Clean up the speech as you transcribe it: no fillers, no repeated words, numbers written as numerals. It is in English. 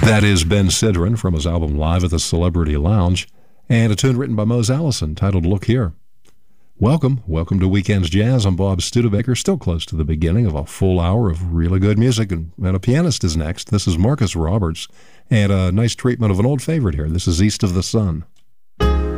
That is Ben Sidran from his album Live at the Celebrity Lounge, and a tune written by Mose Allison titled Look Here. Welcome to Weekends Jazz. I'm Bob Studebaker, still close to the beginning of a full hour of really good music, and a pianist is next. This is Marcus Roberts, and a nice treatment of an old favorite here. This is East of the Sun.